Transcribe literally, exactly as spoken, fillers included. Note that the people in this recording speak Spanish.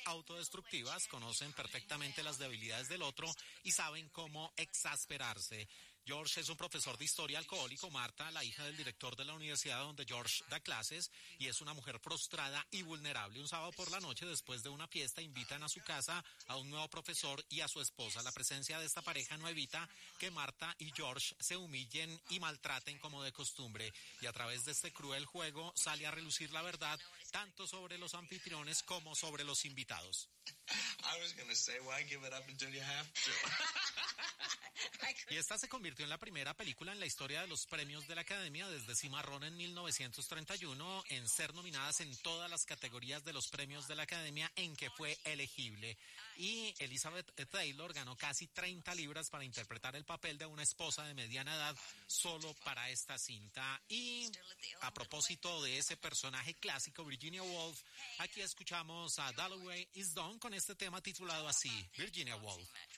autodestructivas, conocen perfectamente las debilidades del otro y saben cómo exasperarse. George es un profesor de historia alcohólico, Marta, la hija del director de la universidad donde George da clases, y es una mujer frustrada y vulnerable. Un sábado por la noche, después de una fiesta, invitan a su casa a un nuevo profesor y a su esposa. La presencia de esta pareja no evita que Marta y George se humillen y maltraten como de costumbre. Y a través de este cruel juego sale a relucir la verdad, tanto sobre los anfitriones como sobre los invitados. I was gonna say, why give it up until you have to? Y esta se convirtió en la primera película en la historia de los premios de la Academia desde Cimarrón en mil novecientos treinta y uno en ser nominadas en todas las categorías de los premios de la Academia en que fue elegible. Y Elizabeth Taylor ganó casi treinta libras para interpretar el papel de una esposa de mediana edad solo para esta cinta. Y a propósito de ese personaje clásico, Virginia Woolf, aquí escuchamos a Dalloway Is Done con este tema titulado así, Virginia Woolf.